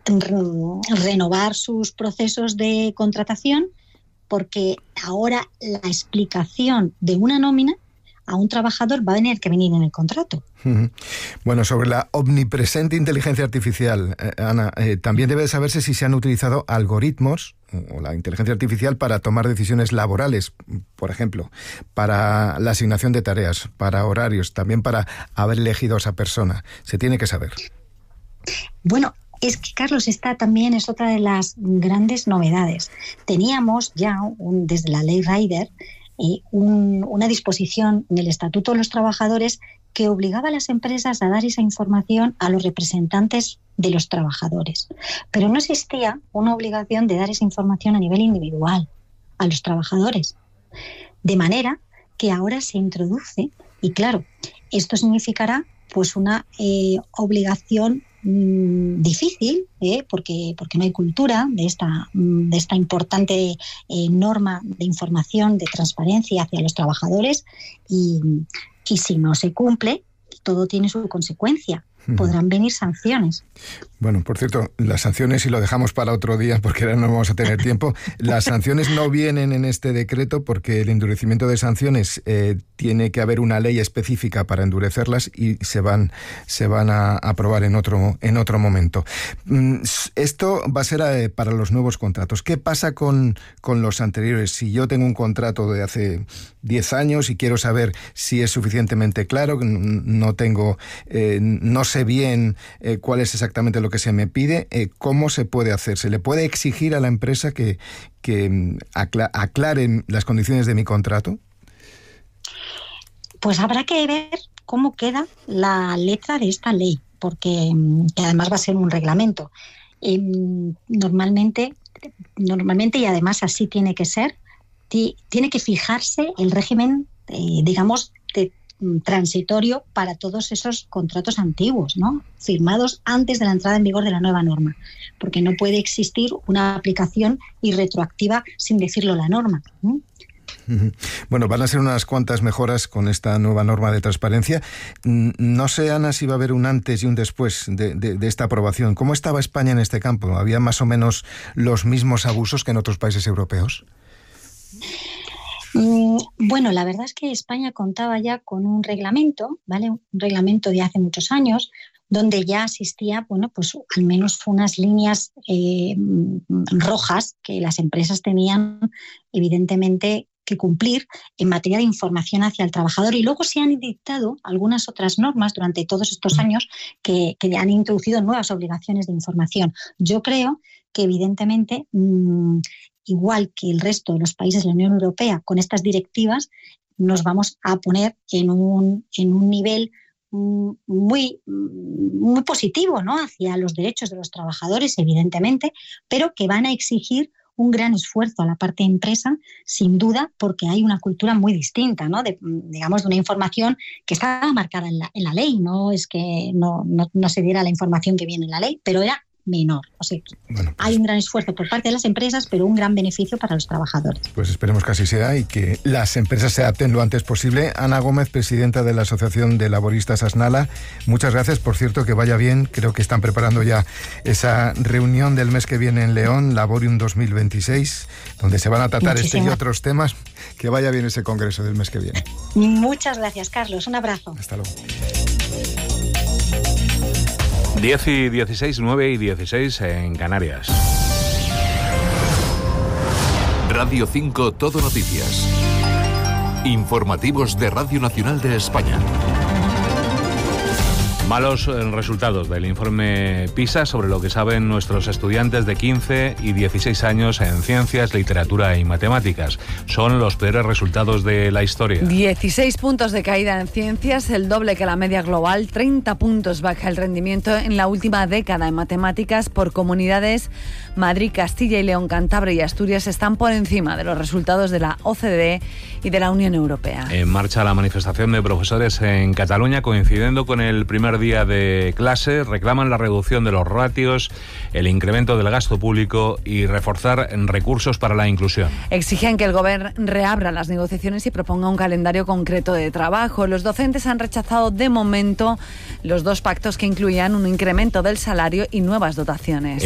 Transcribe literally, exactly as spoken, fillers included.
re- renovar sus procesos de contratación, porque ahora la explicación de una nómina a un trabajador va a tener que venir en el contrato. Bueno, sobre la omnipresente inteligencia artificial, eh, Ana, eh, también debe de saberse si se han utilizado algoritmos o la inteligencia artificial para tomar decisiones laborales, por ejemplo, para la asignación de tareas, para horarios, también para haber elegido a esa persona. Se tiene que saber. Bueno, es que, Carlos, esta también es otra de las grandes novedades. Teníamos ya, un, desde la ley Rider, eh, un, una disposición en el Estatuto de los Trabajadores que obligaba a las empresas a dar esa información a los representantes de los trabajadores. Pero no existía una obligación de dar esa información a nivel individual a los trabajadores. De manera que ahora se introduce, y claro, esto significará pues una eh, obligación mmm, difícil, ¿eh? porque, porque no hay cultura de esta, de esta importante eh, norma de información, de transparencia hacia los trabajadores, y, y si no se cumple, todo tiene su consecuencia. Podrán venir sanciones. Bueno, por cierto, las sanciones, y lo dejamos para otro día porque ahora no vamos a tener tiempo, las sanciones no vienen en este decreto porque el endurecimiento de sanciones eh, tiene que haber una ley específica para endurecerlas y se van se van a aprobar en otro en otro momento. Esto va a ser eh, para los nuevos contratos. ¿Qué pasa con, con los anteriores? Si yo tengo un contrato de hace diez años y quiero saber si es suficientemente claro, no tengo, eh, no sé bien eh, cuál es exactamente lo que se me pide, eh, ¿cómo se puede hacer? ¿Se le puede exigir a la empresa que, que acla- aclaren las condiciones de mi contrato? Pues habrá que ver cómo queda la letra de esta ley, porque que además va a ser un reglamento. Eh, normalmente, normalmente, y además así tiene que ser, t- tiene que fijarse el régimen, eh, digamos, de transitorio para todos esos contratos antiguos, ¿no? Firmados antes de la entrada en vigor de la nueva norma, porque no puede existir una aplicación irretroactiva sin decirlo la norma, ¿no? Bueno, van a ser unas cuantas mejoras con esta nueva norma de transparencia. No sé, Ana, si va a haber un antes y un después de, de, de esta aprobación. ¿Cómo estaba España en este campo? ¿Había más o menos los mismos abusos que en otros países europeos? Bueno, la verdad es que España contaba ya con un reglamento, ¿vale? Un reglamento de hace muchos años, donde ya existía, bueno, pues al menos unas líneas eh, rojas que las empresas tenían, evidentemente, que cumplir en materia de información hacia el trabajador. Y luego se han dictado algunas otras normas durante todos estos años que, que han introducido nuevas obligaciones de información. Yo creo que, evidentemente, mmm, igual que el resto de los países de la Unión Europea, con estas directivas nos vamos a poner en un, en un nivel muy, muy positivo, ¿no?, hacia los derechos de los trabajadores, evidentemente, pero que van a exigir un gran esfuerzo a la parte empresa, sin duda, porque hay una cultura muy distinta, ¿no?, de, digamos, de una información que está marcada en la, en la ley. No es que no, no, no se diera la información que viene en la ley, pero era menor. O sea, bueno, pues, hay un gran esfuerzo por parte de las empresas, pero un gran beneficio para los trabajadores. Pues esperemos que así sea y que las empresas se adapten lo antes posible. Ana Gómez, presidenta de la Asociación de Laboristas Asnala, muchas gracias. Por cierto, que vaya bien. Creo que están preparando ya esa reunión del mes que viene en León, Laborium dos mil veintiséis, donde se van a tratar Muchísimas. este y otros temas. Que vaya bien ese congreso del mes que viene. Muchas gracias, Carlos. Un abrazo. Hasta luego. diez y dieciséis, nueve y dieciséis en Canarias. Radio cinco Todo Noticias. Informativos de Radio Nacional de España. Malos resultados del informe PISA sobre lo que saben nuestros estudiantes de quince y dieciséis años en ciencias, literatura y matemáticas. Son los peores resultados de la historia. dieciséis puntos de caída en ciencias, el doble que la media global. treinta puntos baja el rendimiento en la última década en matemáticas por comunidades. Madrid, Castilla y León, Cantabria y Asturias están por encima de los resultados de la O C D E y de la Unión Europea. En marcha la manifestación de profesores en Cataluña, coincidiendo con el primer día de clase. Reclaman la reducción de los ratios, el incremento del gasto público y reforzar recursos para la inclusión. Exigen que el Gobierno reabra las negociaciones y proponga un calendario concreto de trabajo. Los docentes han rechazado de momento los dos pactos que incluían un incremento del salario y nuevas dotaciones.